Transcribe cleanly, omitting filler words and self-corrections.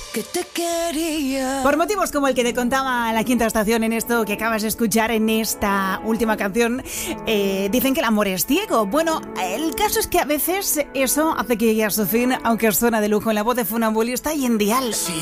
que te quería. Por motivos como el que te contaba La Quinta Estación en esto que acabas de escuchar en esta última canción, dicen que el amor es ciego. Bueno, el caso es que a veces eso hace que llegue a su fin, aunque suena de lujo en la voz de Funambulista y en Dial.